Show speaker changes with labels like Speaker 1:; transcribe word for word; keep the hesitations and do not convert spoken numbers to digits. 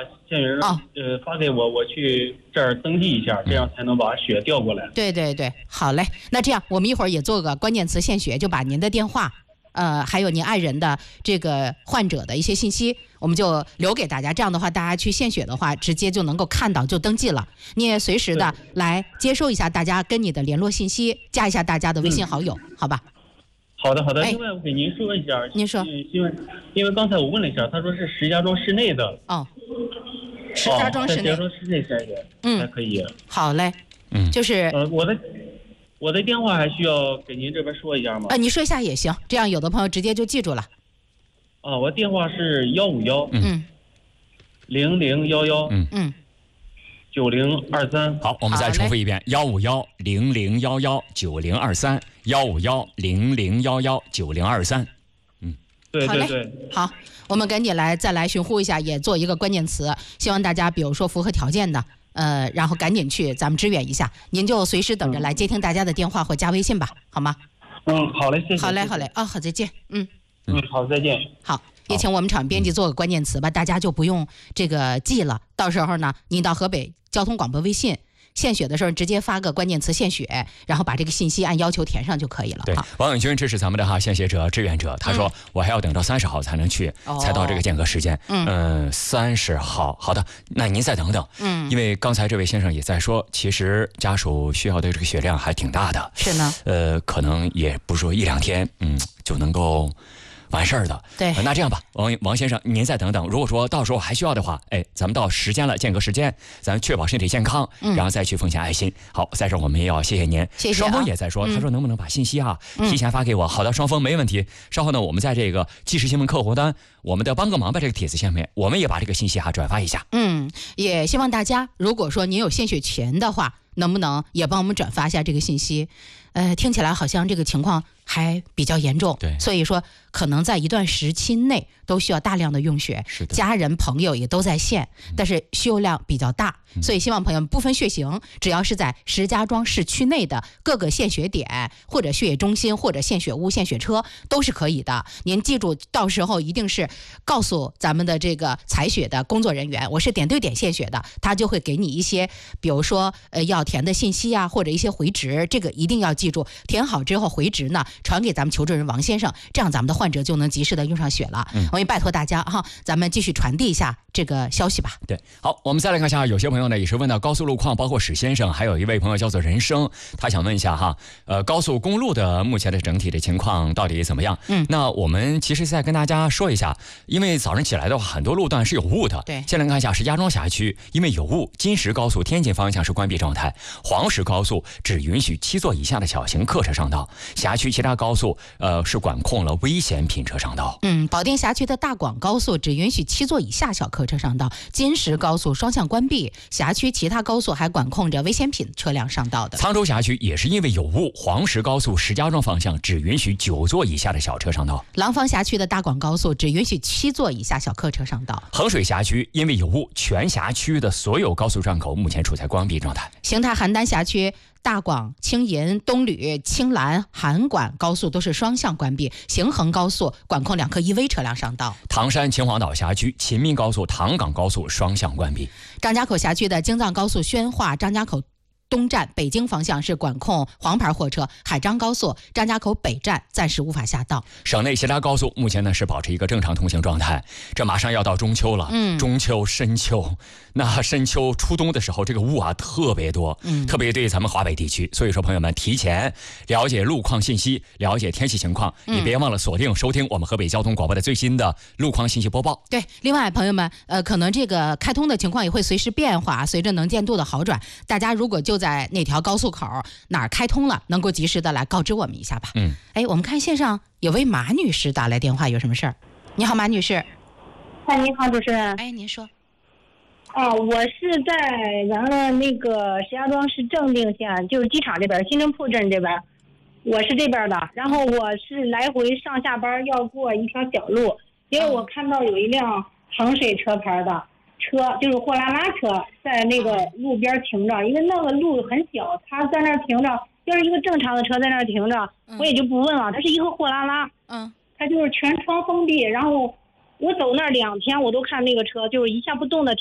Speaker 1: 线员
Speaker 2: 哦
Speaker 1: 呃发给我，我去这儿登记一下，这样才能把血调过来。
Speaker 2: 对对对，好嘞。那这样我们一会儿也做个关键词献血，就把您的电话，呃，还有您爱人的这个患者的一些信息，我们就留给大家。这样的话，大家去献血的话，直接就能够看到，就登记了。你也随时的来接收一下大家跟你的联络信息，加一下大家的微信好友，嗯、好吧？
Speaker 1: 好的好的。
Speaker 2: 哎、
Speaker 1: 另外，我给您说一下，
Speaker 2: 您说，
Speaker 1: 因为因为刚才我问了一下，他说是石家庄市内的。
Speaker 2: 哦，石家庄市内，
Speaker 1: 石家庄市内筛选，嗯，才可以。
Speaker 2: 好嘞，
Speaker 3: 嗯，
Speaker 2: 就是
Speaker 1: 呃，我的。我的电话还需要给您这边说一下吗？
Speaker 2: 呃，你说一下也行，这样有的朋友直接就记住了。
Speaker 1: 啊，我电话是幺五幺
Speaker 2: 嗯
Speaker 1: 零零幺幺
Speaker 3: 嗯
Speaker 2: 嗯
Speaker 1: 九零二三。
Speaker 3: 好，我们再重复一遍：幺五幺零零幺幺九零二三，幺五幺零零幺幺九零二三。嗯，
Speaker 1: 对对对。
Speaker 2: 好，我们赶紧来再来寻呼一下，也做一个关键词，希望大家比如说符合条件的。呃，然后赶紧去咱们支援一下，您就随时等着来接听大家的电话或加微信吧，好吗？
Speaker 1: 嗯，好嘞，谢谢。
Speaker 2: 好嘞，好嘞，哦，好，再见。嗯
Speaker 1: 嗯，好，再见。
Speaker 2: 好，也请我们场编辑做个关键词吧，大家就不用这个记了。到时候呢，您到河北交通广播微信献血的时候，直接发个关键词献血，然后把这个信息按要求填上就可以了。
Speaker 3: 对，王永军，这是咱们的哈献血者志愿者，他说、嗯、我还要等到三十号才能去、哦，才到这个间隔时间。嗯，三十、呃、号，好的，那您再等等。嗯，因为刚才这位先生也在说，其实家属需要的这个血量还挺大的。
Speaker 2: 是呢。
Speaker 3: 呃，可能也不是说一两天，嗯，就能够完事儿的。
Speaker 2: 对、
Speaker 3: 呃，那这样吧，王王先生，您再等等。如果说到时候还需要的话，哎，咱们到时间了，间隔时间，咱确保身体健康，嗯、然后再去奉献爱心。好，在这儿我们也要谢谢您。
Speaker 2: 谢谢、啊。
Speaker 3: 双峰也在说，他说能不能把信息啊、嗯、提前发给我？好的，双峰没问题。稍后呢，我们在这个即时新闻客户端，我们的帮个忙吧这个帖子下面，我们也把这个信息啊转发一下。
Speaker 2: 嗯，也希望大家，如果说您有献血权的话，能不能也帮我们转发一下这个信息？呃，听起来好像这个情况还比较严重，
Speaker 3: 对，
Speaker 2: 所以说可能在一段时期内都需要大量的用血，
Speaker 3: 是的，
Speaker 2: 家人朋友也都在献，但是需求量比较大，嗯、所以希望朋友们不分血型，只要是在石家庄市区内的各个献血点或者血液中心或者献血屋、献血车都是可以的。您记住，到时候一定是告诉咱们的这个采血的工作人员，我是点对点献血的，他就会给你一些，比如说呃要填的信息啊，或者一些回执，这个一定要记住，填好之后回执呢传给咱们求助人王先生，这样咱们的患者就能及时的用上血了。嗯，我也拜托大家哈，咱们继续传递一下这个消息吧。
Speaker 3: 对，好，我们再来看一下，有些朋友呢也是问到高速路况，包括史先生，还有一位朋友叫做人生，他想问一下哈，呃，高速公路的目前的整体的情况到底怎么样？嗯，那我们其实再跟大家说一下，因为早上起来的话，很多路段是有雾的。
Speaker 2: 对，
Speaker 3: 先来看一下石家庄辖区，因为有雾，金石高速天津方向是关闭状态，黄石高速只允许七座以下的小型客车上道，辖区其他高速呃是管控了危险品车上道。
Speaker 2: 嗯，保定辖区的大广高速只允许七座以下小客车上道，金石高速双向关闭，辖区其他高速还管控着危险品车辆上道的。
Speaker 3: 沧州辖区也是因为有雾，黄石高速石家庄方向只允许九座以下的小车上道。
Speaker 2: 廊坊辖区的大广高速只允许七座以下小客车上道。
Speaker 3: 衡水辖区因为有雾，全辖区的所有高速站口目前处在关闭状态。
Speaker 2: 邢台邯郸辖区大广、青银、东吕、青兰、函馆高速都是双向关闭，行衡高速管控两颗一危车辆上道。
Speaker 3: 唐山秦皇岛辖区秦民高速、唐港高速双向关闭。
Speaker 2: 张家口辖区的京藏高速宣化张家口东站北京方向是管控黄牌货车，海张高速张家口北站暂时无法下道。
Speaker 3: 省内其他高速目前呢是保持一个正常通行状态。这马上要到中秋了，嗯，中秋深秋，那深秋初冬的时候，这个雾啊特别多，嗯，特别对咱们华北地区。所以说，朋友们提前了解路况信息，了解天气情况，嗯、也别忘了锁定收听我们河北交通广播的最新的路况信息播报。
Speaker 2: 对，另外朋友们，呃，可能这个开通的情况也会随时变化，随着能见度的好转，大家如果就在哪条高速口哪儿开通了，能够及时的来告知我们一下吧。嗯，哎，我们看线上有位马女士打来电话，有什么事儿？你好，马女士。
Speaker 4: 哎，你好，主持人。
Speaker 2: 哎，您说。
Speaker 4: 哦，我是在咱们那个石家庄市正定县，就是机场这边，新城铺镇这边，我是这边的。然后我是来回上下班要过一条小路，因为我看到有一辆衡水车牌的车，就是货拉拉车，在那个路边停着，因为那个路很小，他在那儿停着，要是一个正常的车在那儿停着，我也就不问了。它是一个货拉拉，嗯，它就是全窗封闭，然后我走那儿两天，我都看那个车就是一下不动的。